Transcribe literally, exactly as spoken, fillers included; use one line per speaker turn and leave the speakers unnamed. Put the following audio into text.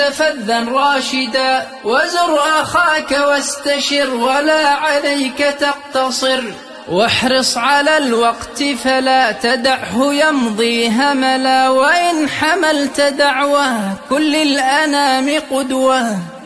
فذا راشدا وزر أخاك واستشر ولا عليك تقتصر واحرص على الوقت فلا تدعه يمضي هملا وإن حملت دعوة كل الأنام قدوة